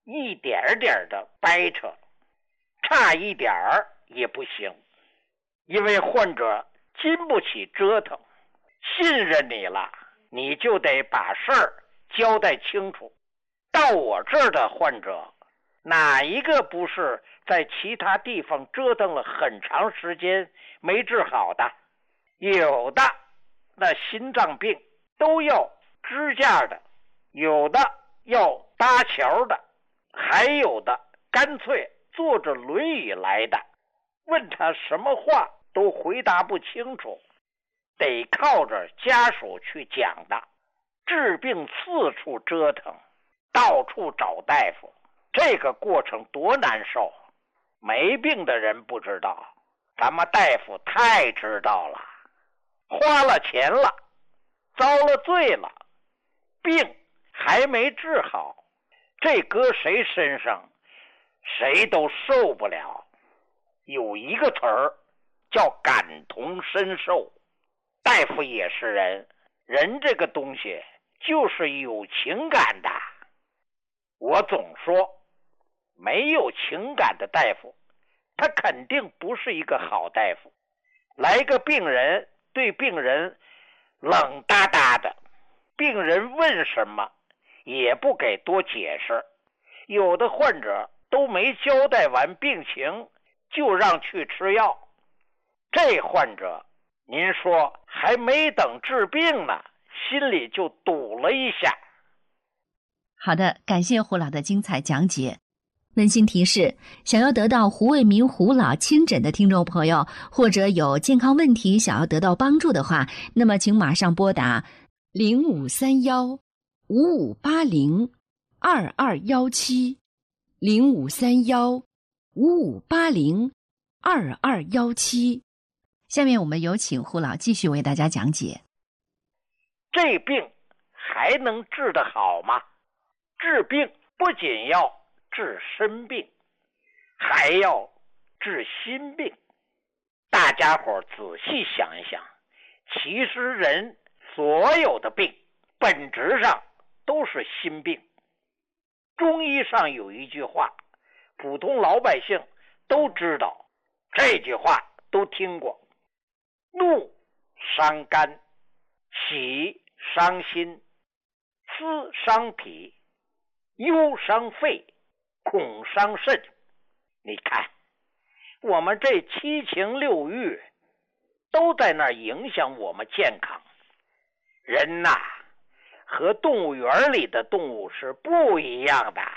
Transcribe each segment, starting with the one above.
一点点的掰扯，差一点儿也不行，因为患者经不起折腾，信任你了，你就得把事儿交代清楚。到我这儿的患者，哪一个不是在其他地方折腾了很长时间没治好的？有的那心脏病都要支架的，有的要搭桥的，还有的干脆坐着轮椅来的，问他什么话都回答不清楚，得靠着家属去讲的。治病四处折腾，到处找大夫，这个过程多难受。没病的人不知道，咱们大夫太知道了。花了钱了，遭了罪了，病还没治好，这搁谁身上谁都受不了。有一个词儿叫感同身受，大夫也是人，人这个东西就是有情感的。我总说没有情感的大夫，他肯定不是一个好大夫。来个病人，对病人冷哒哒的，病人问什么也不给多解释，有的患者都没交代完病情就让去吃药。这患者您说还没等治病呢，心里就堵了一下。 好的，感谢胡老的精彩讲解。温馨提示，想要得到胡卫民胡老亲诊的听众朋友，或者有健康问题想要得到帮助的话，那么请马上拨打0531-5580-2217 0531-5580-2217。下面我们有请胡老继续为大家讲解。 这病还能治得好吗？治病不仅要治身病，还要治心病。大家伙仔细想一想，其实人所有的病本质上都是心病。中医上有一句话，普通老百姓都知道，这句话都听过：怒伤肝，喜伤心，思伤脾，忧伤肺，恐伤肾。你看，我们这七情六欲都在那儿影响我们健康。人呐，和动物园里的动物是不一样的。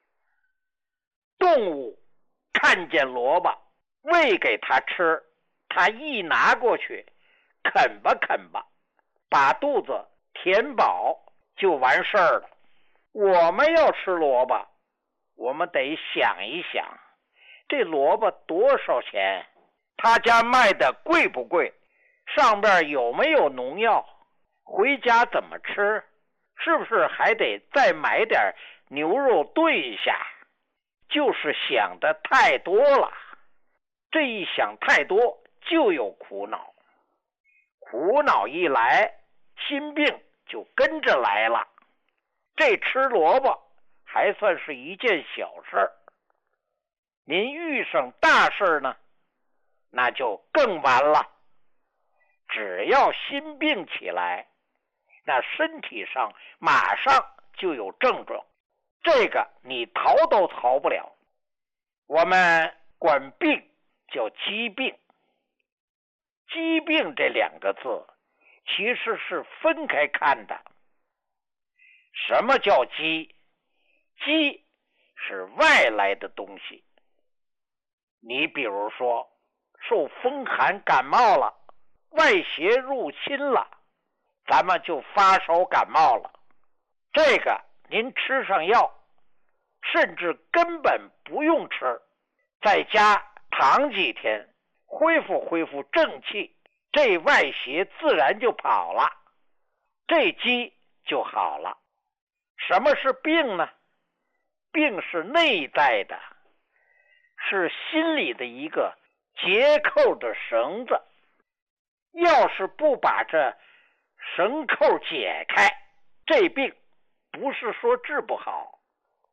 动物看见萝卜，喂给它吃，它一拿过去，啃吧啃吧，把肚子填饱就完事儿了。我们要吃萝卜，我们得想一想，这萝卜多少钱？他家卖的贵不贵？上边有没有农药？回家怎么吃？是不是还得再买点牛肉炖一下？就是想的太多了，这一想太多就有苦恼，苦恼一来，心病就跟着来了。这吃萝卜还算是一件小事儿，您遇上大事呢，那就更完了。只要心病起来，那身体上马上就有症状，这个你逃都逃不了。我们管病叫疾病，疾病这两个字其实是分开看的。什么叫疾？疾是外来的东西。你比如说受风寒感冒了，外邪入侵了，咱们就发烧感冒了。这个您吃上药，甚至根本不用吃，在家躺几天，恢复正气，这外邪自然就跑了，这疾就好了。什么是病呢？病是内在的，是心里的一个结扣的绳子。要是不把这绳扣解开，这病不是说治不好，